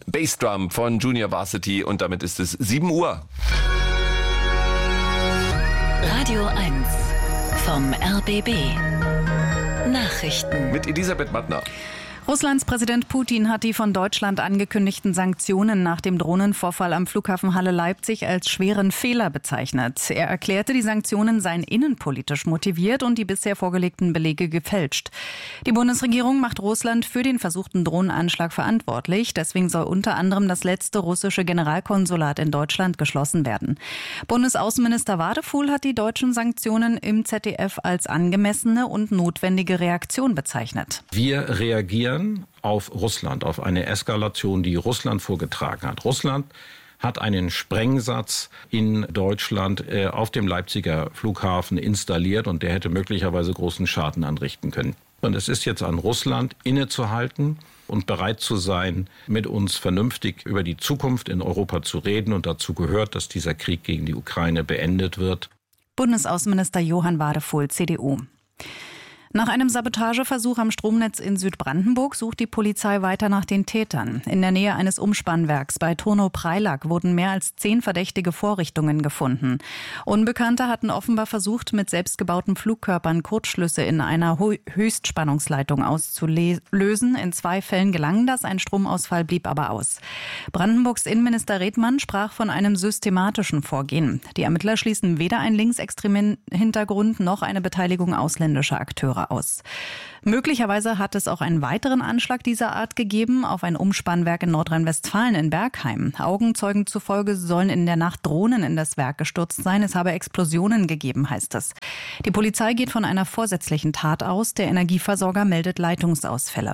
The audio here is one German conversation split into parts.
Bassdrum von Junior Varsity und damit ist es 7 Uhr. Radio 1 vom RBB. Nachrichten. Mit Elisabeth Mattner. Russlands Präsident Putin hat die von Deutschland angekündigten Sanktionen nach dem Drohnenvorfall am Flughafen Halle-Leipzig als schweren Fehler bezeichnet. Er erklärte, die Sanktionen seien innenpolitisch motiviert und die bisher vorgelegten Belege gefälscht. Die Bundesregierung macht Russland für den versuchten Drohnenanschlag verantwortlich. Deswegen soll unter anderem das letzte russische Generalkonsulat in Deutschland geschlossen werden. Bundesaußenminister Wadefuhl hat die deutschen Sanktionen im ZDF als angemessene und notwendige Reaktion bezeichnet. Wir reagieren auf Russland, auf eine Eskalation, die Russland vorgetragen hat. Russland hat einen Sprengsatz in Deutschland auf dem Leipziger Flughafen installiert und der hätte möglicherweise großen Schaden anrichten können. Und es ist jetzt an Russland, innezuhalten und bereit zu sein, mit uns vernünftig über die Zukunft in Europa zu reden. Und dazu gehört, dass dieser Krieg gegen die Ukraine beendet wird. Bundesaußenminister Johann Wadefuhl, CDU. Nach einem Sabotageversuch am Stromnetz in Südbrandenburg sucht die Polizei weiter nach den Tätern. In der Nähe eines Umspannwerks bei Turnow-Preilack wurden mehr als 10 verdächtige Vorrichtungen gefunden. Unbekannte hatten offenbar versucht, mit selbstgebauten Flugkörpern Kurzschlüsse in einer Höchstspannungsleitung auszulösen. In 2 Fällen gelang das, ein Stromausfall blieb aber aus. Brandenburgs Innenminister Redmann sprach von einem systematischen Vorgehen. Die Ermittler schließen weder einen linksextremen Hintergrund noch eine Beteiligung ausländischer Akteure aus. Möglicherweise hat es auch einen weiteren Anschlag dieser Art gegeben auf ein Umspannwerk in Nordrhein-Westfalen in Bergheim. Augenzeugen zufolge sollen in der Nacht Drohnen in das Werk gestürzt sein. Es habe Explosionen gegeben, heißt es. Die Polizei geht von einer vorsätzlichen Tat aus. Der Energieversorger meldet Leitungsausfälle.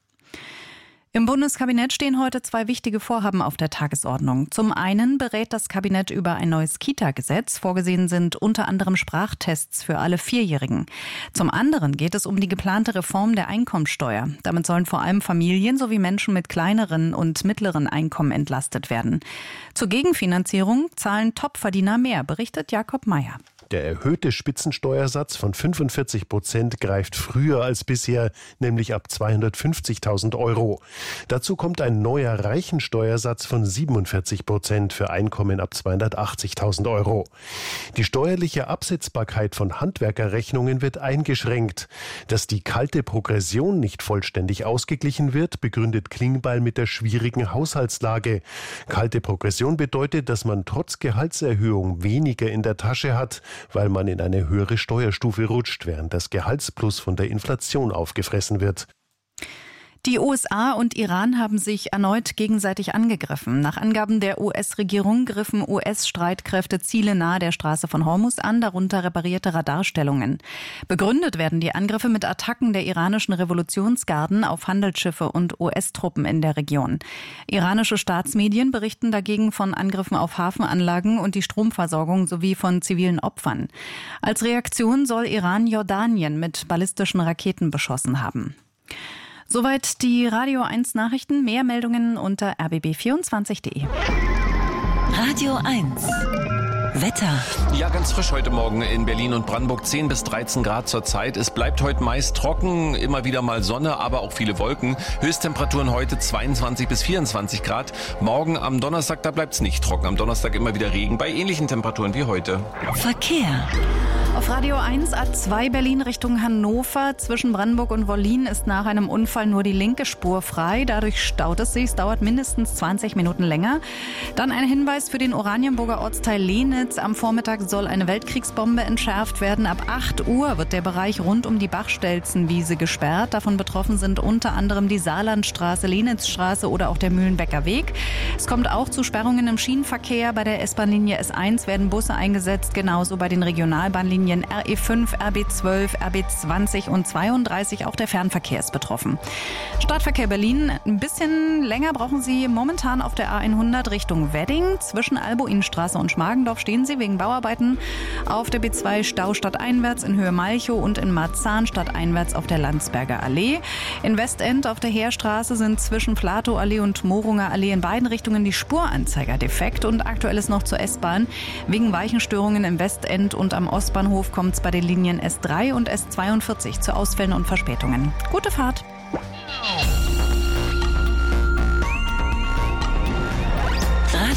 Im Bundeskabinett stehen heute 2 wichtige Vorhaben auf der Tagesordnung. Zum einen berät das Kabinett über ein neues Kita-Gesetz. Vorgesehen sind unter anderem Sprachtests für alle 4-Jährigen. Zum anderen geht es um die geplante Reform der Einkommensteuer. Damit sollen vor allem Familien sowie Menschen mit kleineren und mittleren Einkommen entlastet werden. Zur Gegenfinanzierung zahlen Topverdiener mehr, berichtet Jakob Mayer. Der erhöhte Spitzensteuersatz von 45% greift früher als bisher, nämlich ab 250.000 €. Dazu kommt ein neuer Reichensteuersatz von 47% für Einkommen ab 280.000 €. Die steuerliche Absetzbarkeit von Handwerkerrechnungen wird eingeschränkt. Dass die kalte Progression nicht vollständig ausgeglichen wird, begründet Klingbeil mit der schwierigen Haushaltslage. Kalte Progression bedeutet, dass man trotz Gehaltserhöhung weniger in der Tasche hat, weil man in eine höhere Steuerstufe rutscht, während das Gehaltsplus von der Inflation aufgefressen wird. Die USA und Iran haben sich erneut gegenseitig angegriffen. Nach Angaben der US-Regierung griffen US-Streitkräfte Ziele nahe der Straße von Hormuz an, darunter reparierte Radarstellungen. Begründet werden die Angriffe mit Attacken der iranischen Revolutionsgarden auf Handelsschiffe und US-Truppen in der Region. Iranische Staatsmedien berichten dagegen von Angriffen auf Hafenanlagen und die Stromversorgung sowie von zivilen Opfern. Als Reaktion soll Iran Jordanien mit ballistischen Raketen beschossen haben. Soweit die Radio 1 Nachrichten. Mehr Meldungen unter rbb24.de. Radio 1 Wetter. Ja, ganz frisch heute Morgen in Berlin und Brandenburg, 10 bis 13 Grad zur Zeit. Es bleibt heute meist trocken, immer wieder mal Sonne, aber auch viele Wolken. Höchsttemperaturen heute 22 bis 24 Grad. Morgen am Donnerstag, da bleibt es nicht trocken. Am Donnerstag immer wieder Regen bei ähnlichen Temperaturen wie heute. Verkehr. Auf Radio 1 A2 Berlin Richtung Hannover. Zwischen Brandenburg und Wollin ist nach einem Unfall nur die linke Spur frei. Dadurch staut es sich. Es dauert mindestens 20 Minuten länger. Dann ein Hinweis für den Oranienburger Ortsteil Lehnitz. Am Vormittag soll eine Weltkriegsbombe entschärft werden. Ab 8 Uhr wird der Bereich rund um die Bachstelzenwiese gesperrt. Davon betroffen sind unter anderem die Saarlandstraße, Lenitzstraße oder auch der Mühlenbecker Weg. Es kommt auch zu Sperrungen im Schienenverkehr. Bei der S-Bahn-Linie S1 werden Busse eingesetzt, genauso bei den Regionalbahnlinien RE5, RB12, RB20 und 32. Auch der Fernverkehr ist betroffen. Stadtverkehr Berlin. Ein bisschen länger brauchen Sie momentan auf der A100 Richtung Wedding. Zwischen Albuinstraße und Schmargendorf stehen Sie wegen Bauarbeiten. Auf der B2 Stau stadteinwärts in Höhe Malchow und in Marzahn stadteinwärts auf der Landsberger Allee. In Westend auf der Heerstraße sind zwischen Flatow-Allee und Morunger Allee in beiden Richtungen die Spuranzeiger defekt. Und aktuell ist noch zur S-Bahn. Wegen Weichenstörungen im Westend und am Ostbahnhof kommt es bei den Linien S3 und S42 zu Ausfällen und Verspätungen. Gute Fahrt!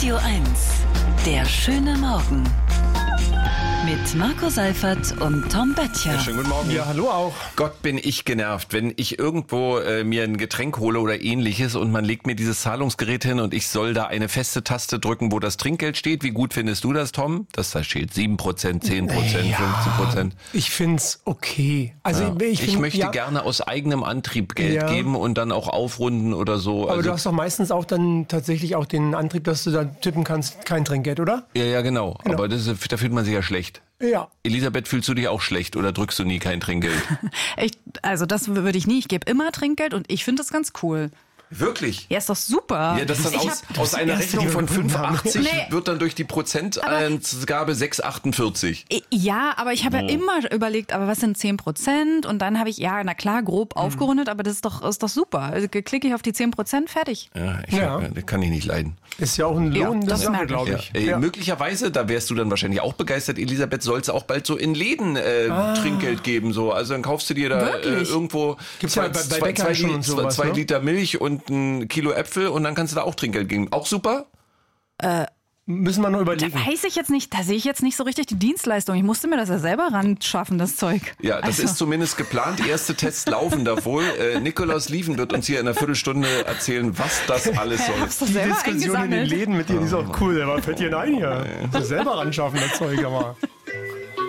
Radio 1, der schöne Morgen. Mit Marco Seifert und Tom Böttcher. Ja, schönen guten Morgen. Ja, hallo auch. Gott, bin ich genervt, wenn ich irgendwo mir ein Getränk hole oder ähnliches und man legt mir dieses Zahlungsgerät hin und ich soll da eine feste Taste drücken, wo das Trinkgeld steht. Wie gut findest du das, Tom? Dass da steht 7%, 10%, 15%. Ich find's okay. Also Ja. Ich möchte gerne aus eigenem Antrieb Geld geben und dann auch aufrunden oder so. Aber du hast doch meistens auch dann tatsächlich auch den Antrieb, dass du da tippen kannst, kein Trinkgeld, oder? Ja, genau. Aber da fühlt man sich ja schlecht. Ja. Elisabeth, fühlst du dich auch schlecht oder drückst du nie kein Trinkgeld? Also das würde ich nie. Ich gebe immer Trinkgeld und ich finde das ganz cool. Wirklich? Ja, ist doch super. Ja, das dann aus einer Erste, Rechnung von die wir gefunden haben. 5,80 wird dann durch die Prozentangabe 6,48. Ja, aber ich habe ja immer überlegt, aber was sind 10%? Und dann habe ich, ja, na klar, grob aufgerundet, aber das ist doch super. Also klicke ich auf die 10%, fertig. Ja, das kann ich nicht leiden. Ist ja auch ein Ja, lohnende das Sache, merke glaube ich. ich. Möglicherweise, da wärst du dann wahrscheinlich auch begeistert, Elisabeth, soll es auch bald so in Läden Trinkgeld geben. So. Also dann kaufst du dir da irgendwo Gibt's ja bei Bäckern schon und sowas, 2 ne? Liter Milch und ein Kilo Äpfel und dann kannst du da auch Trinkgeld geben. Auch super? Müssen wir noch Da überlegen. weiß ich jetzt nicht, da sehe ich jetzt nicht so richtig die Dienstleistung. Ich musste mir das ja selber ran schaffen, das Zeug. Ja, das ist zumindest geplant. Erste Tests laufen da wohl. Nikolaus Lieven wird uns hier in einer Viertelstunde erzählen, was das alles soll. Hab's doch Die selber Diskussion in den eingesammelt. Läden mit dir, die ist auch cool. Aber fällt dir ein hier. Ja. Selber ran schaffen, das Zeug, aber.